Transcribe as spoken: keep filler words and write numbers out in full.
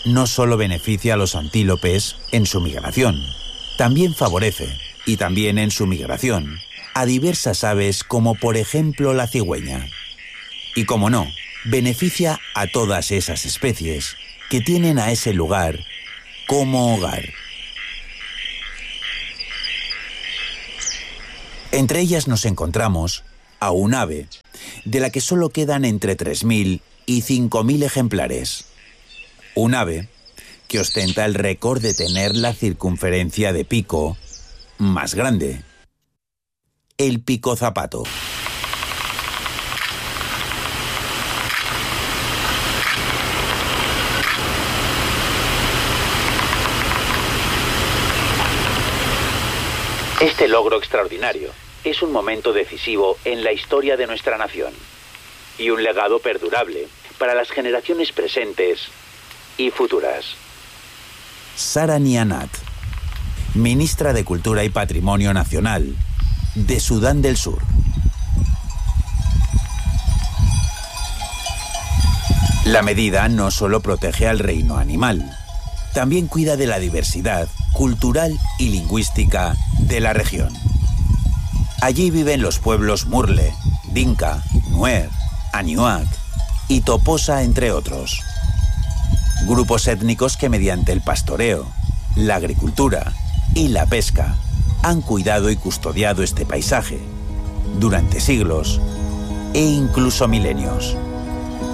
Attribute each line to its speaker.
Speaker 1: no solo beneficia a los antílopes en su migración, también favorece, y también en su migración, a diversas aves como por ejemplo la cigüeña. Y como no, beneficia a todas esas especies que tienen a ese lugar como hogar. Entre ellas nos encontramos a un ave, de la que solo quedan entre tres mil y cinco mil ejemplares. Un ave que ostenta el récord de tener la circunferencia de pico más grande. El pico zapato. Este logro extraordinario es un momento decisivo en la historia de nuestra nación y un legado perdurable para las generaciones presentes y futuras. Sara Nianat, ministra de Cultura y Patrimonio Nacional de Sudán del Sur. La medida no solo protege al reino animal, también cuida de la diversidad cultural y lingüística de la región. Allí viven los pueblos Murle, Dinka, Nuer, Aniuak y Toposa, entre otros. Grupos étnicos que mediante el pastoreo, la agricultura y la pesca han cuidado y custodiado este paisaje durante siglos e incluso milenios.